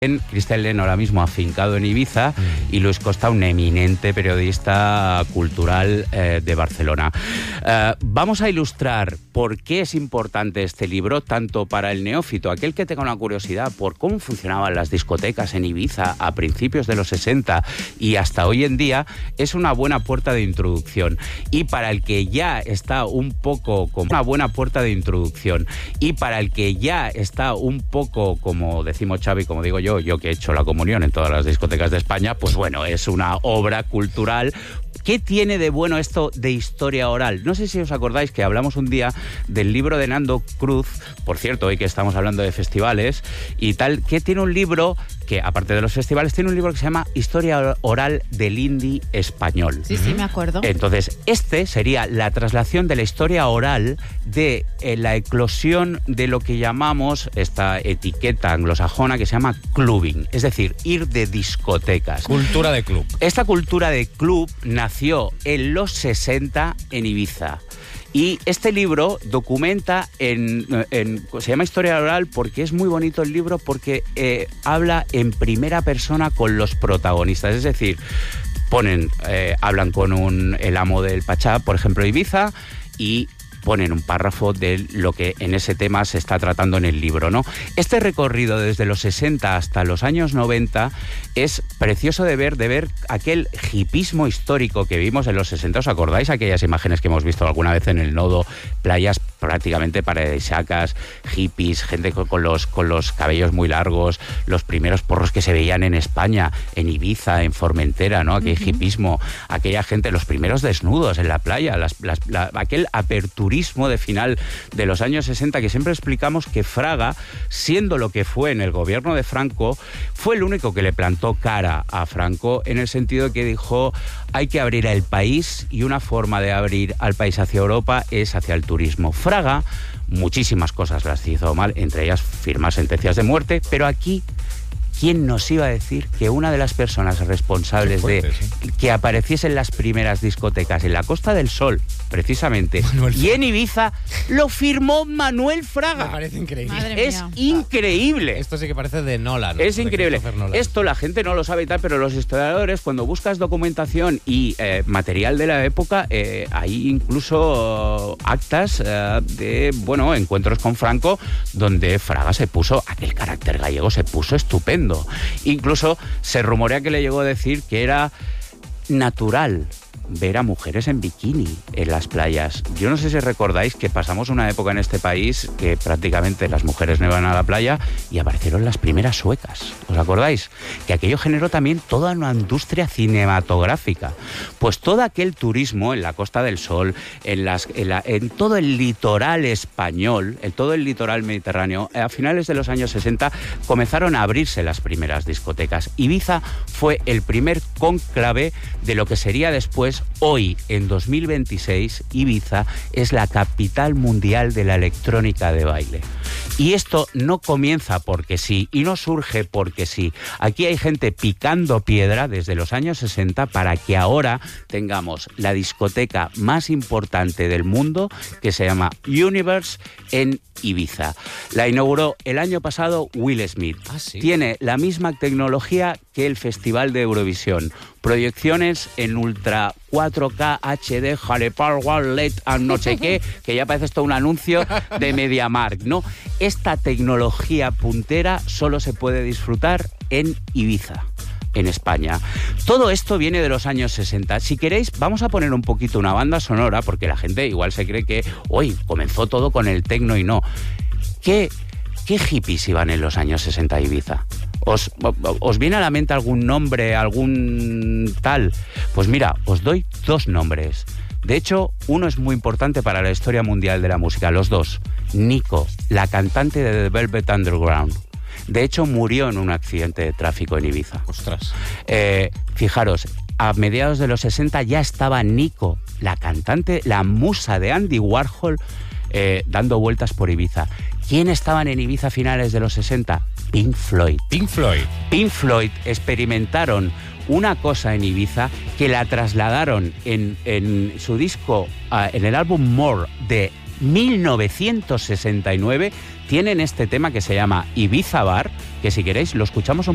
Cristian Leno ahora mismo afincado en Ibiza y Luis Costa, un eminente periodista cultural de Barcelona. Vamos a ilustrar por qué es importante este libro, tanto para el neófito, aquel que tenga una curiosidad por cómo funcionaban las discotecas en Ibiza a principios de los 60 y hasta hoy en día. Es una buena puerta de introducción. Y para el que ya está un poco como una buena puerta de introducción. Y para el que ya está un poco, como decimos Xavi, como digo yo que he hecho la comunión en todas las discotecas de España, pues bueno, es una obra cultural. ¿Qué tiene de bueno esto de historia oral? No sé si os acordáis que hablamos un día del libro de Nando Cruz, por cierto, hoy que estamos hablando de festivales y tal, que tiene un libro que, aparte de los festivales, tiene un libro que se llama Historia Oral del Indie Español. Sí, me acuerdo. Entonces, este sería la traslación de la historia oral de la eclosión de lo que llamamos esta etiqueta anglosajona que se llama clubbing, es decir, ir de discotecas. Cultura de club. Esta cultura de club nació en los 60 en Ibiza. Y este libro documenta se llama Historia Oral porque es muy bonito el libro, porque habla en primera persona con los protagonistas, es decir, hablan con el amo del Pachá, por ejemplo, Ibiza, y ponen un párrafo de lo que en ese tema se está tratando en el libro, ¿no? Este recorrido desde los 60 hasta los años 90 es precioso de ver aquel hipismo histórico que vimos en los 60. ¿Os acordáis aquellas imágenes que hemos visto alguna vez en el Nodo? Playas prácticamente paradisíacas, hippies, gente con los cabellos muy largos, los primeros porros que se veían en España, en Ibiza, en Formentera, ¿no? Aquel hipismo, aquella gente, los primeros desnudos en la playa, aquel aperturismo de final de los años 60, que siempre explicamos que Fraga, siendo lo que fue en el gobierno de Franco, fue el único que le plantó cara a Franco, en el sentido de que dijo: hay que abrir el país, y una forma de abrir al país hacia Europa es hacia el turismo. Fraga muchísimas cosas las hizo mal, entre ellas firmar sentencias de muerte, pero aquí, ¿quién nos iba a decir que una de las personas responsables de que apareciesen las primeras discotecas en la Costa del Sol, precisamente, y en Ibiza, lo firmó Manuel Fraga? Me parece increíble. Es increíble. Esto sí que parece de Nolan. Es increíble. Esto la gente no lo sabe y tal, pero los historiadores, cuando buscas documentación y material de la época, hay incluso actas de, encuentros con Franco, donde Fraga aquel carácter gallego se puso estupendo. Incluso se rumorea que le llegó a decir que era natural ver a mujeres en bikini en las playas. Yo no sé si recordáis que pasamos una época en este país que prácticamente las mujeres no iban a la playa y aparecieron las primeras suecas. ¿Os acordáis? Que aquello generó también toda una industria cinematográfica. Pues todo aquel turismo en la Costa del Sol, en todo el litoral español, en todo el litoral mediterráneo, a finales de los años 60 comenzaron a abrirse las primeras discotecas. Ibiza fue el primer cónclave de lo que sería después. Hoy, en 2026, Ibiza es la capital mundial de la electrónica de baile. Y esto no comienza porque sí, y no surge porque sí. Aquí hay gente picando piedra desde los años 60 para que ahora tengamos la discoteca más importante del mundo, que se llama Universe, en Ibiza. La inauguró el año pasado Will Smith. ¿Ah, sí? Tiene la misma tecnología que el Festival de Eurovisión. Proyecciones en Ultra 4K HD, Jalepal, LED, no sé qué, que ya parece esto un anuncio de MediaMarkt, ¿no? Esta tecnología puntera solo se puede disfrutar en Ibiza, en España. Todo esto viene de los años 60. Si queréis, vamos a poner un poquito una banda sonora, porque la gente igual se cree que hoy comenzó todo con el tecno y no. ¿Qué hippies iban en los años 60 a Ibiza? ¿Os viene a la mente algún nombre, algún tal? Pues mira, os doy dos nombres. De hecho, uno es muy importante para la historia mundial de la música, los dos. Nico, la cantante de The Velvet Underground. De hecho, murió en un accidente de tráfico en Ibiza. Ostras. Fijaros, a mediados de los 60 ya estaba Nico, la cantante, la musa de Andy Warhol, dando vueltas por Ibiza. ¿Quién estaban en Ibiza a finales de los 60? Pink Floyd. Pink Floyd. Pink Floyd experimentaron una cosa en Ibiza que la trasladaron en su disco, en el álbum More de 1969. Tienen este tema que se llama Ibiza Bar, que si queréis lo escuchamos un